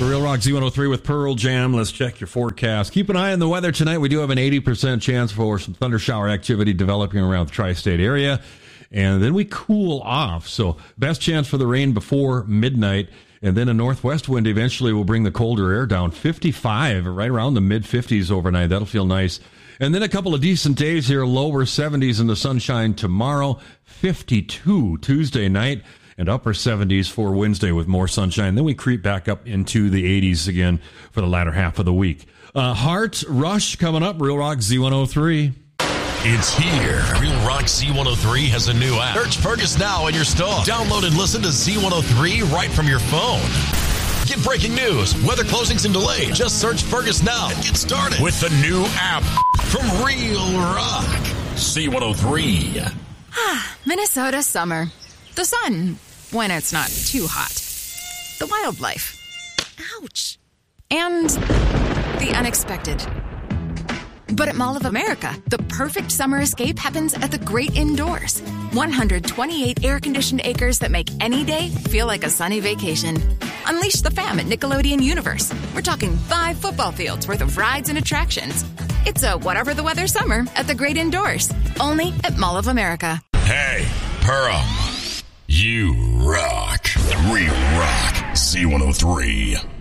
Real Rock Z103 with Pearl Jam. Let's check your forecast. Keep an eye on the weather tonight. We do have an 80% chance for some thunder shower activity developing around the tri-state area. And then we cool off. So best chance for the rain before midnight. And then a northwest wind eventually will bring the colder air down. 55, right around the mid-50s overnight. That'll feel nice. And then a couple of decent days here. Lower 70s in the sunshine tomorrow. 52 Tuesday night. And upper 70s for Wednesday with more sunshine. Then we creep back up into the 80s again for the latter half of the week. Heart Rush coming up. Real Rock Z103. It's here. Real Rock Z103 has a new app. Search Fergus now in your store. Download and listen to Z103 right from your phone. Get breaking news, weather closings and delays. Just search Fergus now and get started with the new app from Real Rock Z103. Minnesota summer. The sun, when it's not too hot. The wildlife. Ouch. And the unexpected. But at Mall of America, the perfect summer escape happens at the great indoors. 128 air-conditioned acres that make any day feel like a sunny vacation. Unleash the fam at Nickelodeon Universe. We're talking 5 football fields worth of rides and attractions. It's a whatever the weather summer at the great indoors. Only at Mall of America. Hey, Pearl. You rock. Real Rock Z103.